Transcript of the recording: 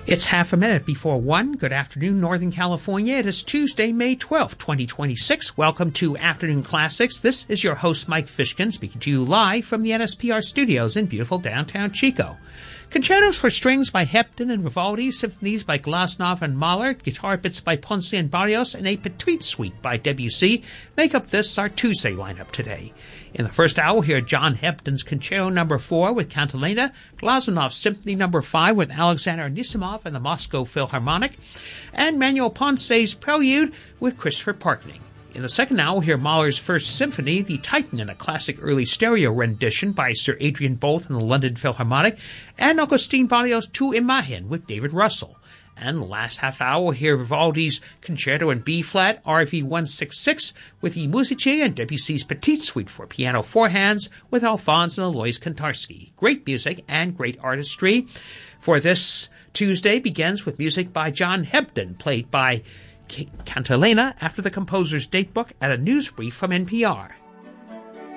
It's half a minute before 1. Good afternoon, Northern California. It is Tuesday, May 12th, 2026. Welcome to Afternoon Classics. This is your host, Mike Fishkin, speaking to you live from the NSPR studios in beautiful downtown Chico. Concertos for strings by Hampton and Vivaldi, symphonies by Glazunov and Mahler, guitar bits by Ponce and Barrios, and a Petite Suite by Debussy make up this, our Tuesday lineup today. In the first hour, we'll hear John Hampton's Concerto No. 4 with Cantilena, Glazunov's Symphony No. 5 with Alexander Anisimov and the Moscow Philharmonic, and Manuel Ponce's Prelude with Christopher Parkening. In the second hour, we'll hear Mahler's First Symphony, the Titan, in a classic early stereo rendition by Sir Adrian Boult and the London Philharmonic, and Augustin Barrios' Tu Imagen with David Russell. And the last half hour, we'll hear Vivaldi's Concerto in B-flat, RV 166, with I Musici, and Debussy's Petite Suite for piano four hands with Alphonse and Alois Kantarsky. Great music and great artistry. For this Tuesday begins with music by John Hampton, played by Cantilena after the composer's datebook at a news brief from NPR.